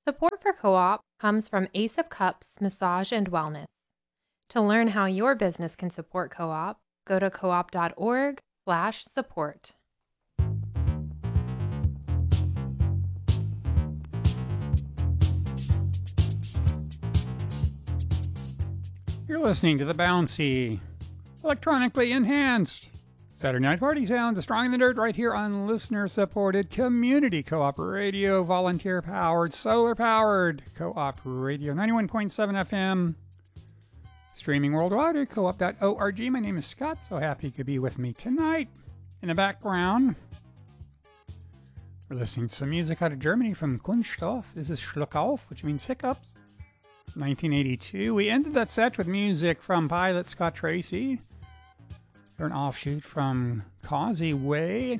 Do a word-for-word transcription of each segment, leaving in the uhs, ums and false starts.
Support for Co-op comes from Ace of Cups Massage and Wellness. To learn how your business can support Co-op, go to coop.org slash support. You're listening to the bouncy, electronically enhanced Saturday Night Party sounds of Strong in the Dirt right here on listener-supported community co-op radio, volunteer-powered, solar-powered co-op radio, ninety-one point seven F M, streaming worldwide at co-op dot org. My name is Scott. So happy you could be with me tonight. In the background, we're listening to some music out of Germany from Kunststoff. This is Schluckauf, which means hiccups. nineteen eighty-two. We ended that set with music from Pilot Scott Tracy. They're an offshoot from Causeway.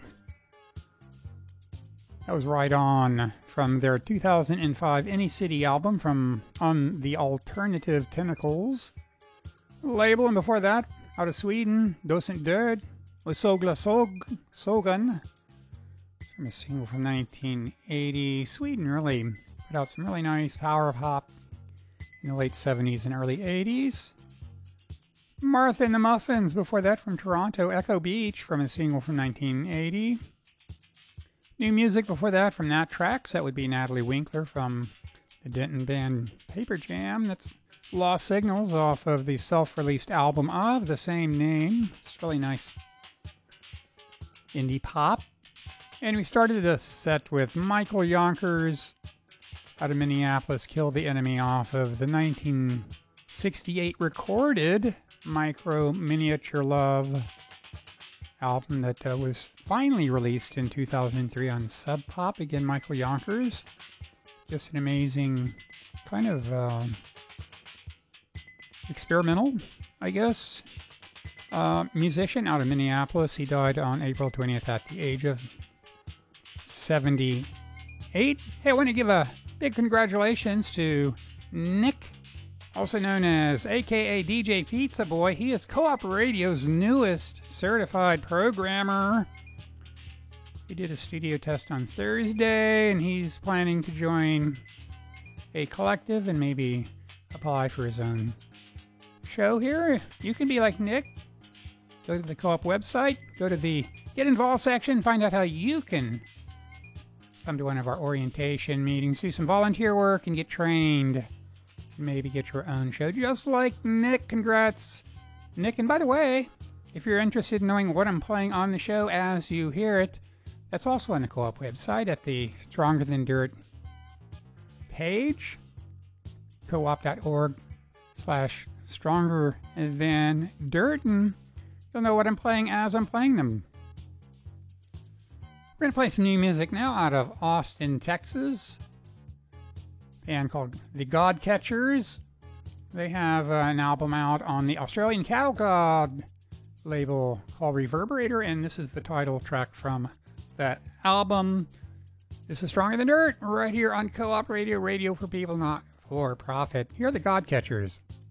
That was Right On from their two thousand five Any City album from on the Alternative Tentacles label. And before that, out of Sweden, Docent Död with Sogla Sog, Sogan from a single from nineteen eighty. Sweden really put out some really nice power pop in the late seventies and early eighties. Martha and the Muffins before that from Toronto, Echo Beach from a single from nineteen eighty. New music before that from Nat Tracks. That would be Natalie Winkler from the Denton band Paper Jam. That's Lost Signals off of the self-released album of the same name. It's really nice indie pop. And we started the set with Michael Yonkers out of Minneapolis, Kill the Enemy off of the nineteen sixty-eight recorded Micro Miniature Love album that uh, was finally released in two thousand three on Sub Pop. Again, Michael Yonkers. Just an amazing kind of uh, experimental, I guess, uh, musician out of Minneapolis. He died on April twentieth at the age of seventy-eight. Hey, I want to give a big congratulations to Nick, also known as A K A D J Pizza Boy. He is Co-op Radio's newest certified programmer. He did a studio test on Thursday, and he's planning to join a collective and maybe apply for his own show here. You can be like Nick. Go to the Co-op website, go to the Get Involved section, find out how you can come to one of our orientation meetings, do some volunteer work, and get trained. Maybe get your own show, just like Nick. Congrats, Nick. And by the way, if you're interested in knowing what I'm playing on the show as you hear it, that's also on the Co-op website at the Stronger Than Dirt page, coop.org slash stronger than dirt, and you'll know what I'm playing as I'm playing them. We're going to play some new music now out of Austin, Texas. Band called The God Catchers. They have uh, an album out on the Australian Cattle God label called Reverberator, and this is the title track from that album. This is Stronger Than Dirt, right here on Co-op Radio, radio for people, not for profit. Here are The God Catchers.